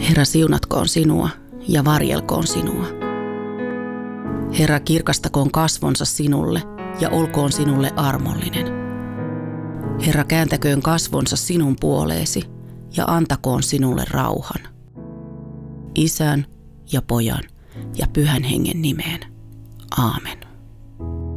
Herra siunatkoon sinua ja varjelkoon sinua. Herra kirkastakoon kasvonsa sinulle ja olkoon sinulle armollinen. Herra kääntäköön kasvonsa sinun puoleesi ja antakoon sinulle rauhan. Isän ja Pojan ja Pyhän Hengen nimeen. Aamen.